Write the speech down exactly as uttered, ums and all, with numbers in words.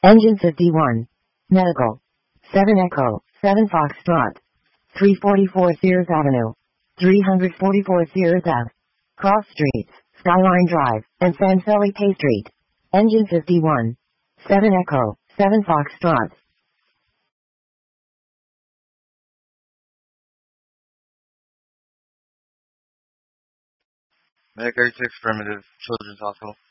Engine fifty-one. Medical. seven Echo, seven Foxtrot. three forty-four Sears Avenue. three forty-four Sears Ave. Cross Streets, Skyline Drive, and San Felipe Street. Engine fifty-one. seven Echo, seven Foxtrot. Medic eighty-six, Primitive Children's Hospital.